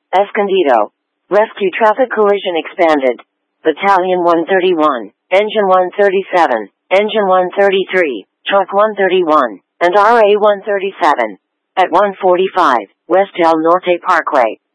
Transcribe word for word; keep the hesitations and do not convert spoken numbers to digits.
Escondido. Rescue traffic collision expanded. Battalion one thirty-one, Engine one thirty-seven, Engine one thirty-three, Truck one thirty-one, and R A one thirty-seven. At one forty-five, West El Norte Parkway.